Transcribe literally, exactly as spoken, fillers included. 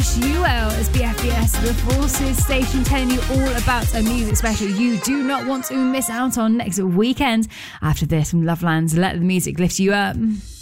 wish you well as B F B S, the Forces station, telling you all about a music special you do not want to miss out on next weekend. After this, from Loveland's Let the Music Lift You Up.